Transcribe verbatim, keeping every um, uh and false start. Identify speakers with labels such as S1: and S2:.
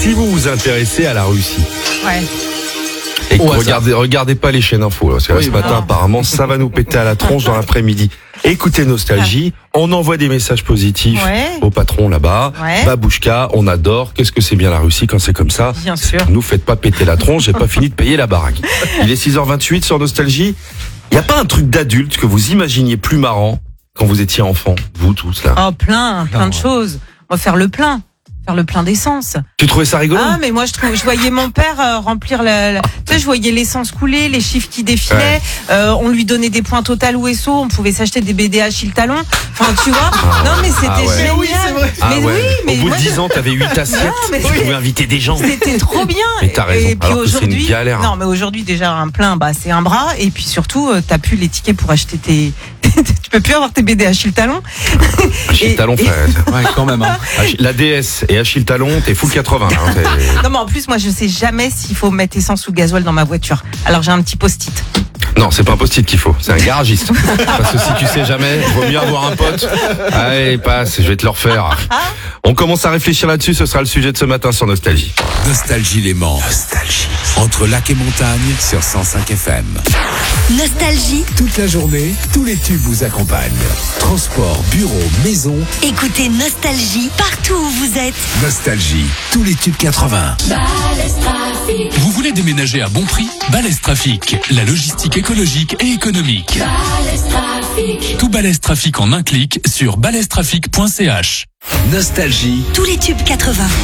S1: si vous vous intéressez à la Russie,
S2: Ouais.
S1: et que
S3: Au hasard.
S1: regardez, regardez pas les chaînes infos, là, parce que là,
S3: Oui,
S1: ce
S3: bah
S1: matin,
S2: non.
S1: apparemment, ça va nous péter à la tronche dans l'après-midi. Écoutez Nostalgie, on envoie des messages positifs
S2: Ouais.
S1: au patron là-bas.
S2: Ouais.
S1: Babouchka, on adore. Qu'est-ce que c'est bien la Russie quand c'est comme ça?
S2: Bien sûr.
S1: Nous faites pas péter la tronche, j'ai pas fini de payer la baraque. Il est six heures vingt-huit sur Nostalgie. Y a pas un truc d'adulte que vous imaginiez plus marrant quand vous étiez enfant, vous tous là?
S2: Oh, plein, plein de choses. On va faire le plein. Faire le plein d'essence.
S1: Tu trouvais ça rigolo?
S2: Ah, mais moi, je trouve, je voyais mon père euh, remplir la, la- tu sais, je voyais l'essence couler, les chiffres qui défilaient.
S1: Ouais.
S2: Euh, on lui donnait des points Total ou S O. On pouvait s'acheter des B D Achille Talon. Enfin, tu vois. Non, mais c'était
S1: Ah ouais.
S2: génial.
S3: Oui, c'est vrai.
S1: Ah
S2: mais
S1: ouais.
S2: oui, mais
S1: Au bout de
S2: moi,
S1: dix ans, t'avais huit assiettes.
S2: mais
S1: Tu
S2: oui.
S1: pouvais inviter des gens.
S2: c'était trop bien.
S1: Mais t'as raison.
S2: Et puis
S1: Alors que c'est une
S2: aujourd'hui,
S1: galère.
S2: non, mais aujourd'hui déjà un plein, bah c'est un bras. Et puis surtout, euh, t'as plus les tickets pour acheter tes, tu peux plus avoir tes B D Achille Talon.
S1: Achille
S2: Et-
S1: Talon,
S2: et-
S1: frère.
S3: Ouais, quand même. Hein.
S1: Ach- La D S et Achille Talon, t'es full quatre-vingts. Hein, t'es-
S2: Non, mais en plus, moi, je sais jamais s'il faut mettre essence ou gasoil dans ma voiture. Alors j'ai un petit post-it.
S1: Non, c'est pas un post-it qu'il faut, c'est un garagiste. Parce que si tu sais jamais, vaut mieux avoir un pote. Allez, passe, je vais te le refaire. On commence à réfléchir là-dessus, ce sera le sujet de ce matin sur Nostalgie.
S4: Nostalgie Léman. Nostalgie. Entre lac et montagne sur cent cinq F M.
S5: Nostalgie,
S4: Toute la journée, tous les tubes vous accompagnent. Transport, bureau, maison.
S5: écoutez Nostalgie partout où vous êtes.
S4: Nostalgie. Tous les tubes quatre-vingts.
S6: Vous voulez déménager à bon prix? Balèze Trafic, la logistique écologique et économique. Tout Balèze Trafic en un clic sur balèze trafic point c h.
S4: Nostalgie.
S5: Tous les tubes quatre-vingts.